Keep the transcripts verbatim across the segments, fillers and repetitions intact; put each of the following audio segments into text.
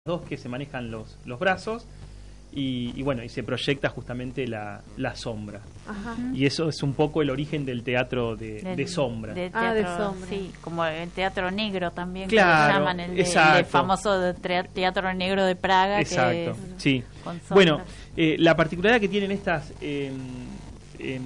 dos que se manejan los, los brazos y, y bueno, y se proyecta justamente la, la sombra. Ajá. Y eso es un poco el origen del teatro de, Del- de sombra. de Ah, de teatro, sombra. sí, como el teatro negro también, Claro, que le llaman el, de- exacto. el famoso de tre- teatro negro de Praga. Exacto, que es sí. con sombras. Bueno, eh, la particularidad que tienen estas eh, em,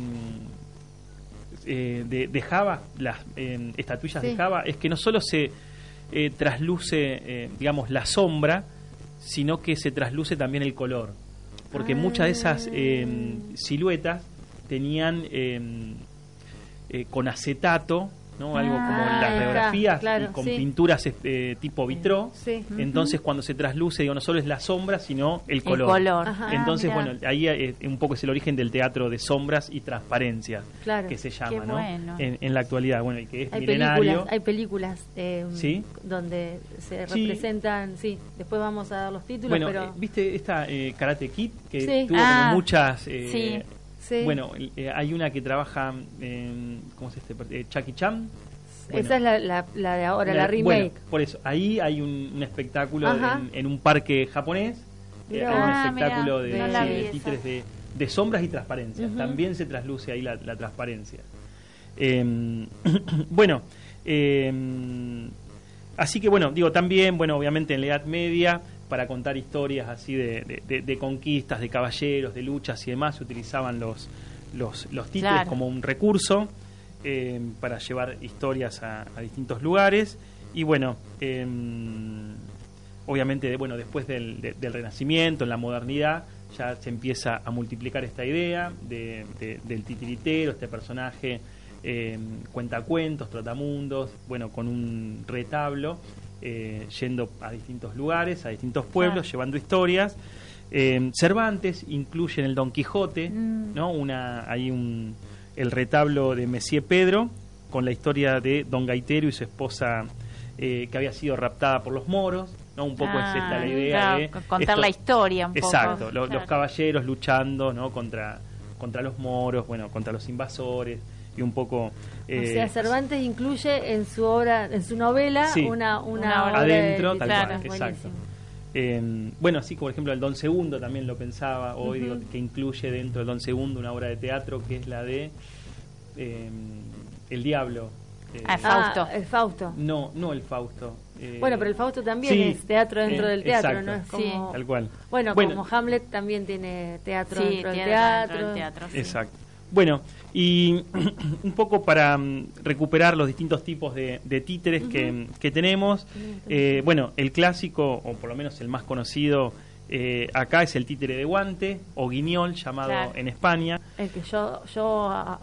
eh, de, de Java, las em, estatuillas Sí. de Java, es que no solo se eh, trasluce, eh, digamos, la sombra, sino que se trasluce también el color. Porque Ah. muchas de esas em, siluetas tenían em, eh, con acetato, ¿no? Algo como Ah, las ahí está, reografías, claro, y con sí. pinturas eh, tipo vitró. Sí. Entonces, cuando se trasluce, digo, no solo es la sombra, sino el color. El color. Ajá. Entonces, Ah, mirá. bueno, ahí eh, un poco es el origen del teatro de sombras y transparencia, Claro. que se llama, Qué ¿no? bueno. En, en la actualidad, bueno, y que es Hay milenario. películas, hay películas eh, ¿Sí? donde se Sí. representan, sí, después vamos a dar los títulos, Bueno, pero eh, ¿viste esta eh, Karate Kid? Que Sí. tuvo Ah, como muchas... eh, sí. sí, Bueno, eh, hay una que trabaja en... ¿Cómo se este? Eh, Chucky Chan. Bueno, esa es la, la, la de ahora, la, remake. Bueno, por eso, ahí hay un, un espectáculo Ajá. en, en un parque japonés. Eh, Mirá hay vos. un Ah, espectáculo mirá, de, no la sí, vi de esa. títeres de, de sombras y transparencias. Ujú. También se trasluce ahí la, la transparencia. Eh, bueno, eh, así que bueno, digo, también, bueno, obviamente en la Edad Media, para contar historias así de, de- de- de conquistas, de caballeros, de luchas y demás, se utilizaban los, los, los títeres Claro. como un recurso eh, para llevar historias a, a distintos lugares. Y bueno, eh, obviamente, de- bueno, después del, de- del Renacimiento, en la modernidad, ya se empieza a multiplicar esta idea de, de- del titiritero, este personaje eh, cuentacuentos, trotamundos, bueno, con un retablo, eh, yendo a distintos lugares, a distintos pueblos, Claro. llevando historias. Eh, Cervantes incluye en el Don Quijote, Mm. ¿no? Una, hay un, el retablo de Messier Pedro, con la historia de Don Gaitero y su esposa eh, que había sido raptada por los moros, ¿no? Un poco Ah, es esta la idea claro, de... con- contar esto- la historia un poco. Exacto, lo- Claro. los caballeros luchando, ¿no? contra, contra los moros, bueno, contra los invasores, y un poco... o eh, sea, Cervantes incluye en su obra, en su novela, Sí. una, una, Una obra adentro, de tal literatura. cual, Buenísimo. exacto. Eh, bueno, así como por ejemplo el Don Segundo también lo pensaba hoy, Ujú. digo, que incluye dentro del Don Segundo una obra de teatro que es la de eh, El Diablo. eh, Ah, Fausto. Ah, el Fausto. No, no el Fausto. eh, Bueno, pero el Fausto también sí, es teatro dentro eh, del teatro, exacto. ¿no? Es Sí. como, Tal cual. bueno, Bueno. como Hamlet también tiene teatro Sí, dentro del tiene teatro. dentro del teatro, sí. Exacto. Bueno, y un poco para mm, recuperar los distintos tipos de, de títeres que, que tenemos, eh, bueno, el clásico, o por lo menos el más conocido eh, acá, es el títere de guante, o guiñol, llamado Claro. en España. El que yo yo a-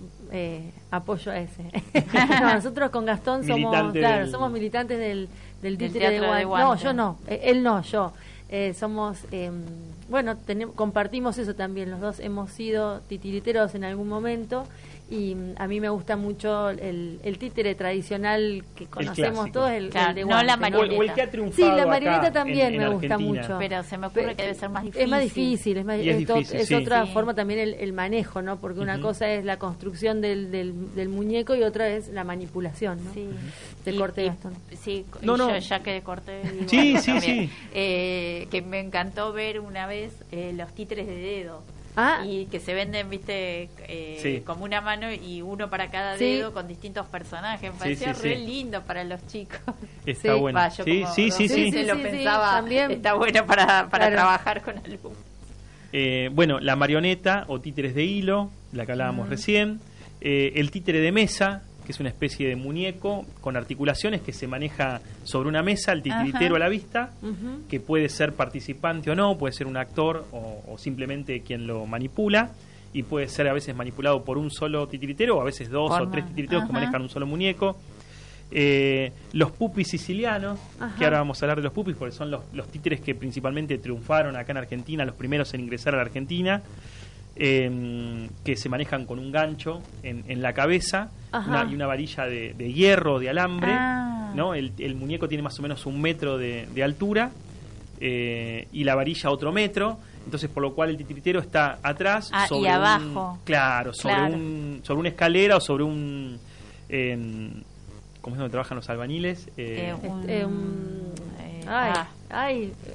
eh, apoyo a ese. No, nosotros con Gastón somos, Militante claro, del- somos militantes del, del Del títere de teatro de guante. No, guante. yo no, eh, él no, yo. Eh, somos, eh, bueno, tenem- compartimos eso también, los dos hemos sido titiriteros en algún momento y mm, a mí me gusta mucho el, el títere tradicional que conocemos clásico. todos, el, Claro, el de no guante. la O, el- marioneta. o el que ha Sí, triunfado la marioneta acá también en- en me gusta Argentina. mucho. Pero se me ocurre Pe- que debe ser más difícil. Es más difícil, es, más, Y es es to- difícil, es sí. otra Sí. forma también el, el manejo, ¿no? Porque una Ujú. cosa es la construcción del, del, del muñeco y otra es la manipulación, ¿no? Sí. Te Y- corté, y- Gastón. Sí, y No, no. yo ya que corté. digo, Sí, bueno, sí, también. sí. Eh, que me encantó ver una vez eh, los títeres de dedo. Ah, Y que se venden, viste, eh, Sí. como una mano y uno para cada Sí. dedo con distintos personajes. Me parecía sí, re sí. lindo para los chicos. Está Sí. bueno. Va, yo Sí, como sí, sí, docente sí. Sí, lo sí, sí, pensaba, también. está bueno para, para Claro. trabajar con alumnos. Eh, bueno, la marioneta o títeres de hilo, la que hablábamos recién. Eh, el títere de mesa, que es una especie de muñeco con articulaciones que se maneja sobre una mesa, el titiritero Ajá. a la vista, ujú. que puede ser participante o no, puede ser un actor o, o simplemente quien lo manipula, y puede ser a veces manipulado por un solo titiritero o a veces dos Por o tres más. titiriteros que Ajá. manejan un solo muñeco. Eh, los pupis sicilianos, Ajá. que ahora vamos a hablar de los pupis porque son los, los títeres que principalmente triunfaron acá en Argentina, los primeros en ingresar a la Argentina, eh, que se manejan con un gancho en, en la cabeza, Ajá. una, y una varilla de, de hierro, de alambre, Ah. ¿no? El, el muñeco tiene más o menos un metro de, de altura, eh, y la varilla otro metro, entonces por lo cual el titiritero está atrás, Ah, y sobre abajo. un, claro, sobre Claro. un sobre una escalera o sobre un eh, ¿cómo es donde trabajan los albañiles? Eh, Eh, un- Este, um, eh, ay. ah, Ay,